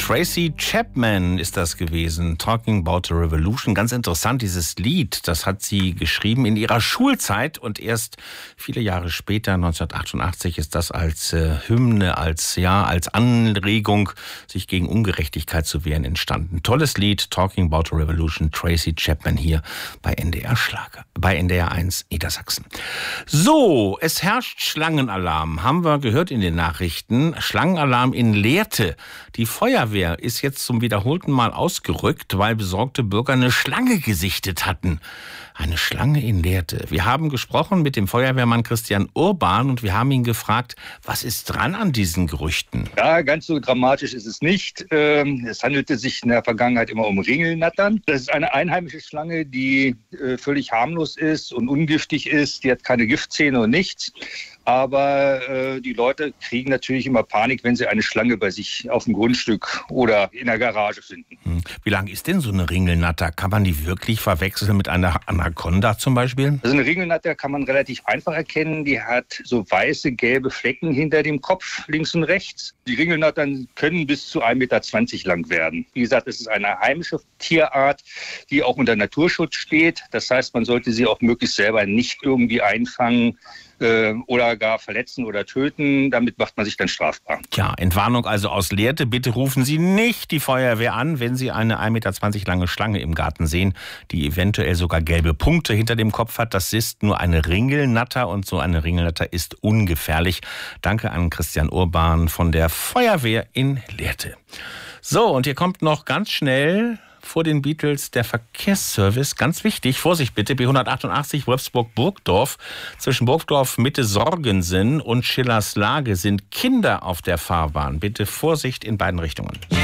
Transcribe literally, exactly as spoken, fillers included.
Tracy Chapman ist das gewesen. Talking About the Revolution. Ganz interessant, dieses Lied, das hat sie geschrieben in ihrer Schulzeit und erst viele Jahre später, neunzehnhundertachtundachtzig, ist das als äh, Hymne, als ja, als Anregung, sich gegen Ungerechtigkeit zu wehren, entstanden. Tolles Lied, Talking About the Revolution, Tracy Chapman hier bei N D R Schlager, bei N D R eins Niedersachsen. So, es herrscht Schlangenalarm, haben wir gehört in den Nachrichten. Schlangenalarm in Lehrte. Die Feuerwehr ist jetzt zum wiederholten Mal ausgerückt, weil besorgte Bürger eine Schlange gesichtet hatten. Eine Schlange in Lehrte. Wir haben gesprochen mit dem Feuerwehrmann Christian Urban und wir haben ihn gefragt, was ist dran an diesen Gerüchten? Ja, ganz so dramatisch ist es nicht. Es handelte sich in der Vergangenheit immer um Ringelnattern. Das ist eine einheimische Schlange, die völlig harmlos ist und ungiftig ist. Die hat keine Giftzähne und nichts. Aber äh, die Leute kriegen natürlich immer Panik, wenn sie eine Schlange bei sich auf dem Grundstück oder in der Garage finden. Wie lang ist denn so eine Ringelnatter? Kann man die wirklich verwechseln mit einer Anaconda zum Beispiel? Also eine Ringelnatter kann man relativ einfach erkennen. Die hat so weiße, gelbe Flecken hinter dem Kopf, links und rechts. Die Ringelnattern können bis zu ein Meter zwanzig lang werden. Wie gesagt, es ist eine heimische Tierart, die auch unter Naturschutz steht. Das heißt, man sollte sie auch möglichst selber nicht irgendwie einfangen oder gar verletzen oder töten. Damit macht man sich dann strafbar. Ja, Entwarnung also aus Lehrte. Bitte rufen Sie nicht die Feuerwehr an, wenn Sie eine ein Meter zwanzig lange Schlange im Garten sehen, die eventuell sogar gelbe Punkte hinter dem Kopf hat. Das ist nur eine Ringelnatter und so eine Ringelnatter ist ungefährlich. Danke an Christian Urban von der Feuerwehr in Lehrte. So, und hier kommt noch ganz schnell vor den Beatles der Verkehrsservice. Ganz wichtig, Vorsicht bitte, B hundertachtundachtzig Wolfsburg-Burgdorf. Zwischen Burgdorf Mitte Sorgensen und Schillerslage sind Kinder auf der Fahrbahn. Bitte Vorsicht in beiden Richtungen.